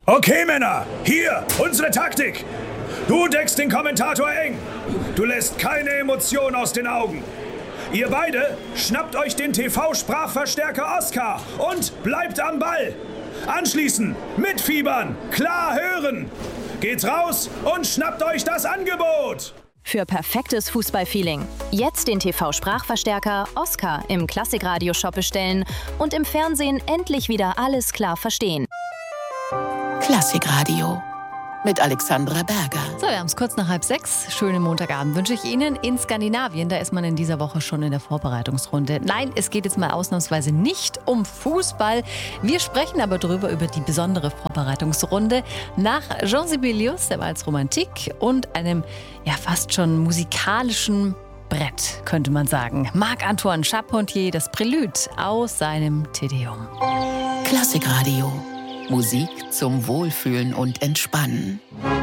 Okay, Männer, hier, unsere Taktik. Du deckst den Kommentator eng. Du lässt keine Emotion aus den Augen. Ihr beide schnappt euch den TV-Sprachverstärker Oscar und bleibt am Ball. Anschließend mitfiebern, klar hören. Geht's raus und schnappt euch das Angebot. Für perfektes Fußballfeeling. Jetzt den TV-Sprachverstärker Oscar im Klassikradio-Shop bestellen und im Fernsehen endlich wieder alles klar verstehen. Klassikradio mit Alexandra Berger. So, wir haben es kurz nach 5:30. Schönen Montagabend wünsche ich Ihnen. In Skandinavien, da ist man in dieser Woche schon in der Vorbereitungsrunde. Nein, es geht jetzt mal ausnahmsweise nicht um Fußball. Wir sprechen aber über die besondere Vorbereitungsrunde nach Jean Sibelius, der Walzromantik und einem fast schon musikalischen Brett, könnte man sagen. Marc-Antoine Charpentier, das Prälude aus seinem Te Deum. Klassikradio. Musik zum Wohlfühlen und Entspannen.